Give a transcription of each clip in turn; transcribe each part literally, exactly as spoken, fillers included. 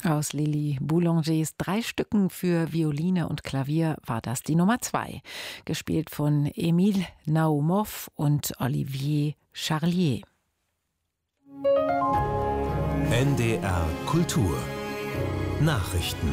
Aus Lili Boulangers drei Stücken für Violine und Klavier war das die Nummer zwei, gespielt von Émile Naumov und Olivier Charlier. N D R Kultur Nachrichten.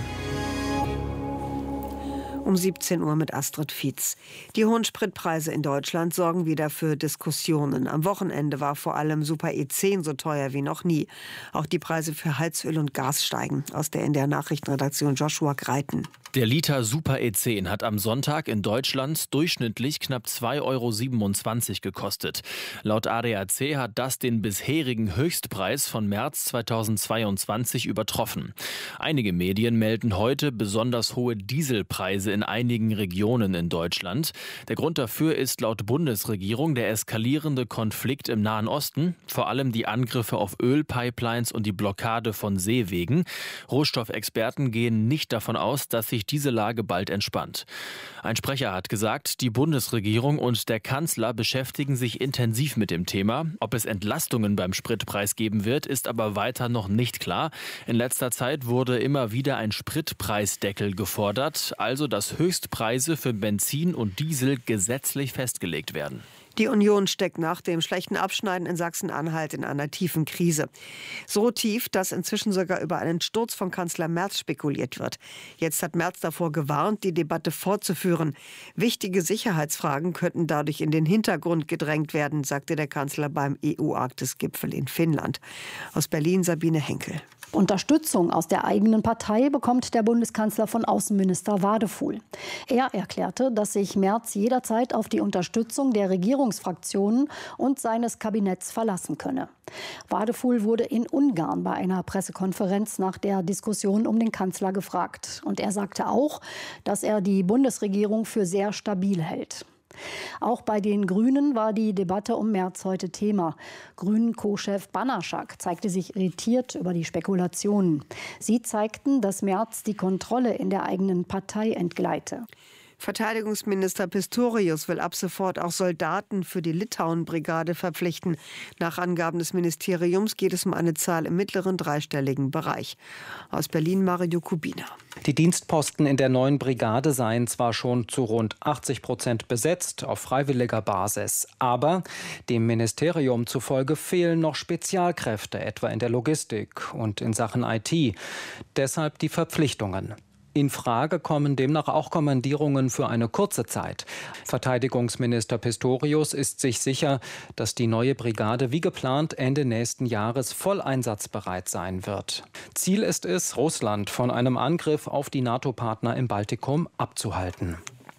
Um siebzehn Uhr mit Astrid Fietz. Die hohen Spritpreise in Deutschland sorgen wieder für Diskussionen. Am Wochenende war vor allem Super E zehn so teuer wie noch nie. Auch die Preise für Heizöl und Gas steigen. Aus der N D R Nachrichtenredaktion Joshua Greiten. Der Liter Super E zehn hat am Sonntag in Deutschland durchschnittlich knapp zwei Euro siebenundzwanzig gekostet. Laut A D A C hat das den bisherigen Höchstpreis von März zweitausendzweiundzwanzig übertroffen. Einige Medien melden heute besonders hohe Dieselpreise in einigen Regionen in Deutschland. Der Grund dafür ist laut Bundesregierung der eskalierende Konflikt im Nahen Osten, vor allem die Angriffe auf Ölpipelines und die Blockade von Seewegen. Rohstoffexperten gehen nicht davon aus, dass sich diese Lage bald entspannt. Ein Sprecher hat gesagt, die Bundesregierung und der Kanzler beschäftigen sich intensiv mit dem Thema. Ob es Entlastungen beim Spritpreis geben wird, ist aber weiter noch nicht klar. In letzter Zeit wurde immer wieder ein Spritpreisdeckel gefordert, also dass Höchstpreise für Benzin und Diesel gesetzlich festgelegt werden. Die Union steckt nach dem schlechten Abschneiden in Sachsen-Anhalt in einer tiefen Krise. So tief, dass inzwischen sogar über einen Sturz von Kanzler Merz spekuliert wird. Jetzt hat Merz davor gewarnt, die Debatte fortzuführen. Wichtige Sicherheitsfragen könnten dadurch in den Hintergrund gedrängt werden, sagte der Kanzler beim E U-Arktis-Gipfel in Finnland. Aus Berlin Sabine Henkel. Unterstützung aus der eigenen Partei bekommt der Bundeskanzler von Außenminister Wadefuhl. Er erklärte, dass sich Merz jederzeit auf die Unterstützung der Regierungsfraktionen und seines Kabinetts verlassen könne. Wadefuhl wurde in Ungarn bei einer Pressekonferenz nach der Diskussion um den Kanzler gefragt. Und er sagte auch, dass er die Bundesregierung für sehr stabil hält. Auch bei den Grünen war die Debatte um Merz heute Thema. Grünen-Co-Chef Banaschak zeigte sich irritiert über die Spekulationen. Sie zeigten, dass Merz die Kontrolle in der eigenen Partei entgleite. Verteidigungsminister Pistorius will ab sofort auch Soldaten für die Litauen-Brigade verpflichten. Nach Angaben des Ministeriums geht es um eine Zahl im mittleren dreistelligen Bereich. Aus Berlin Mario Kubina. Die Dienstposten in der neuen Brigade seien zwar schon zu rund achtzig Prozent besetzt, auf freiwilliger Basis. Aber dem Ministerium zufolge fehlen noch Spezialkräfte, etwa in der Logistik und in Sachen I T. Deshalb die Verpflichtungen. In Frage kommen demnach auch Kommandierungen für eine kurze Zeit. Verteidigungsminister Pistorius ist sich sicher, dass die neue Brigade wie geplant Ende nächsten Jahres voll einsatzbereit sein wird. Ziel ist es, Russland von einem Angriff auf die NATO-Partner im Baltikum abzuhalten.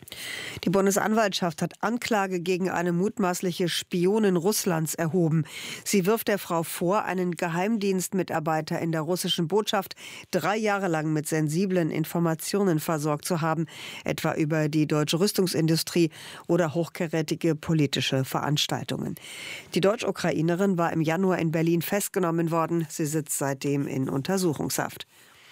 Die Bundesanwaltschaft hat Anklage gegen eine mutmaßliche Spionin Russlands erhoben. Sie wirft der Frau vor, einen Geheimdienstmitarbeiter in der russischen Botschaft drei Jahre lang mit sensiblen Informationen versorgt zu haben, etwa über die deutsche Rüstungsindustrie oder hochkarätige politische Veranstaltungen. Die Deutsch-Ukrainerin war im Januar in Berlin festgenommen worden. Sie sitzt seitdem in Untersuchungshaft.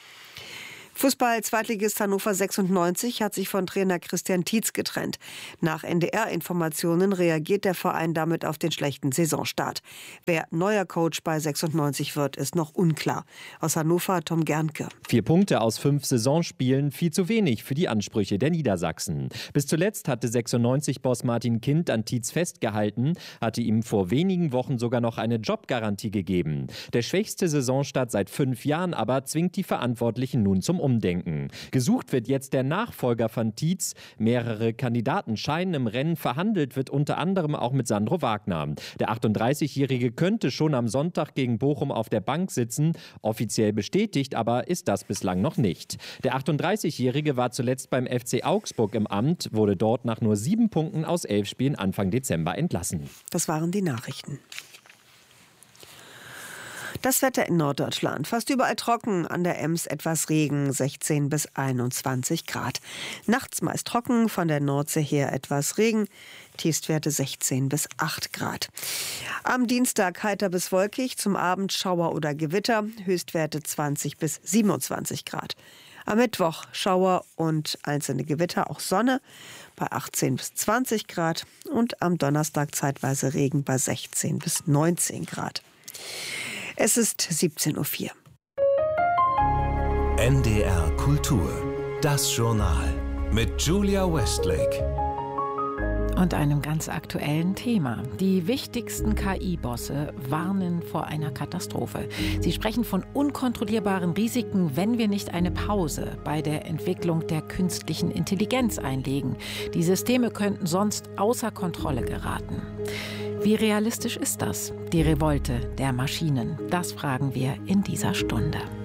Fußball-Zweitligist Hannover sechsundneunzig hat sich von Trainer Christian Tietz getrennt. Nach N D R-Informationen reagiert der Verein damit auf den schlechten Saisonstart. Wer neuer Coach bei sechsundneunzig wird, ist noch unklar. Aus Hannover Tom Gernke. Vier Punkte aus fünf Saisonspielen, viel zu wenig für die Ansprüche der Niedersachsen. Bis zuletzt hatte sechsundneunzig-Boss Martin Kind an Tietz festgehalten, hatte ihm vor wenigen Wochen sogar noch eine Jobgarantie gegeben. Der schwächste Saisonstart seit fünf Jahren aber zwingt die Verantwortlichen nun zum Umdenken. Gesucht wird jetzt der Nachfolger von Tietz. Mehrere Kandidaten scheinen im Rennen. Verhandelt wird unter anderem auch mit Sandro Wagner. Der achtunddreißigjährige könnte schon am Sonntag gegen Bochum auf der Bank sitzen. Offiziell bestätigt aber ist das bislang noch nicht. Der achtunddreißigjährige war zuletzt beim F C Augsburg im Amt, wurde dort nach nur sieben Punkten aus elf Spielen Anfang Dezember entlassen. Das waren die Nachrichten. Das Wetter in Norddeutschland. Fast überall trocken, an der Ems etwas Regen, sechzehn bis einundzwanzig Grad. Nachts meist trocken, von der Nordsee her etwas Regen, Tiefstwerte sechzehn bis acht Grad. Am Dienstag heiter bis wolkig, zum Abend Schauer oder Gewitter, Höchstwerte zwanzig bis siebenundzwanzig Grad. Am Mittwoch Schauer und einzelne Gewitter, auch Sonne bei achtzehn bis zwanzig Grad und am Donnerstag zeitweise Regen bei sechzehn bis neunzehn Grad. Es ist siebzehn Uhr vier. N D R Kultur. Das Journal mit Julia Westlake. Und einem ganz aktuellen Thema. Die wichtigsten K I-Bosse warnen vor einer Katastrophe. Sie sprechen von unkontrollierbaren Risiken, wenn wir nicht eine Pause bei der Entwicklung der künstlichen Intelligenz einlegen. Die Systeme könnten sonst außer Kontrolle geraten. Wie realistisch ist das, die Revolte der Maschinen? Das fragen wir in dieser Stunde.